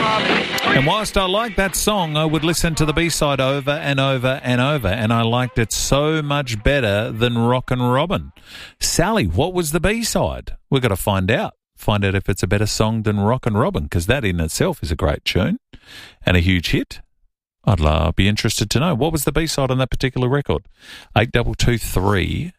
And whilst I like that song, I would listen to the B-side over and over and over, and I liked it so much better than Rockin' Robin. Sally, what was the B-side? We've got to find out. Find out if it's a better song than Rockin' Robin, because that in itself is a great tune and a huge hit. I'd be interested to know. What was the B-side on that particular record? 8223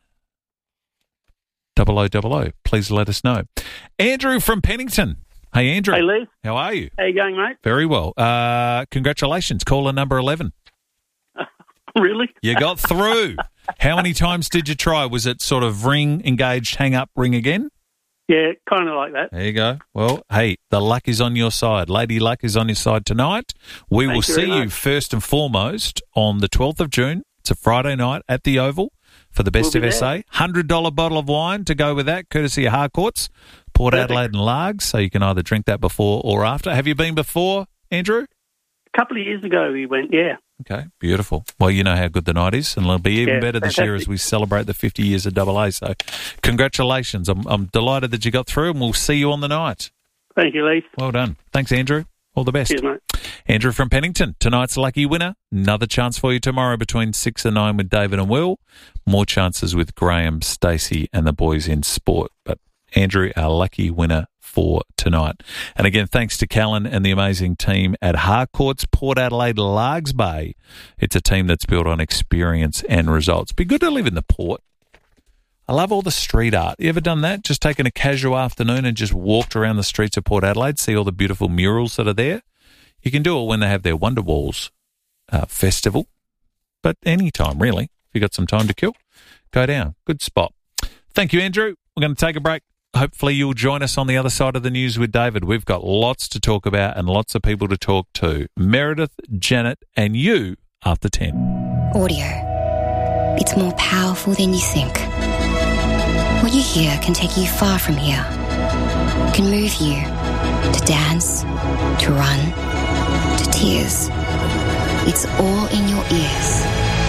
0000. Please let us know. Andrew from Pennington. Hey, Andrew. Hey, Lee. How are you? How you going, mate? Very well. Congratulations. Caller number 11. Really? You got through. How many times did you try? Was it sort of ring, engaged, hang up, ring again? Yeah, kind of like that. There you go. Well, hey, the luck is on your side. Lady Luck is on your side tonight. We will see you first and foremost on the 12th of June. It's a Friday night at the Oval for the Best of SA. $100 bottle of wine to go with that, courtesy of Harcourts, Port Adelaide and Largs, so you can either drink that before or after. Have you been before, Andrew? A couple of years ago we went, yeah. Okay, beautiful. Well, you know how good the night is, and it'll be even better this year as we celebrate the 50 years of AA. So congratulations. I'm delighted that you got through, and we'll see you on the night. Thank you, Lee. Well done. Thanks, Andrew. All the best. Cheers, mate. Andrew from Pennington, tonight's lucky winner. Another chance for you tomorrow between 6 and 9 with David and Will. More chances with Graham, Stacey and the boys in sport. But Andrew, our lucky winner for tonight. And again, thanks to Callan and the amazing team at Harcourts, Port Adelaide, Largs Bay. It's a team that's built on experience and results. Be good to live in the Port. I love all the street art. You ever done that? Just taken a casual afternoon and just walked around the streets of Port Adelaide, see all the beautiful murals that are there? You can do it when they have their Wonder Walls festival, but any time, really. If you've got some time to kill, go down. Good spot. Thank you, Andrew. We're going to take a break. Hopefully you'll join us on the other side of the news with David. We've got lots to talk about and lots of people to talk to. Meredith, Janet and you after 10. Audio. It's more powerful than you think. What you hear can take you far from here. Can move you to dance, to run, to tears. It's all in your ears.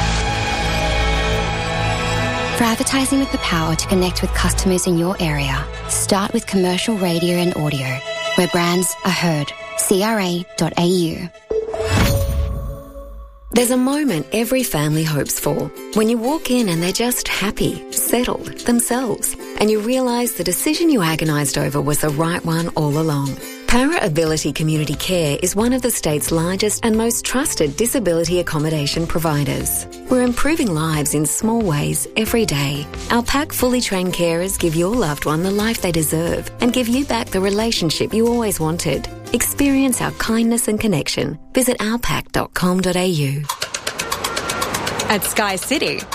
For advertising with the power to connect with customers in your area, start with commercial radio and audio, where brands are heard. CRA.au. There's a moment every family hopes for. When you walk in and they're just happy, settled, themselves, and you realise the decision you agonised over was the right one all along. Para Ability Community Care is one of the state's largest and most trusted disability accommodation providers. We're improving lives in small ways every day. Our PAC fully trained carers give your loved one the life they deserve and give you back the relationship you always wanted. Experience our kindness and connection. Visit ourpac.com.au. At Sky City,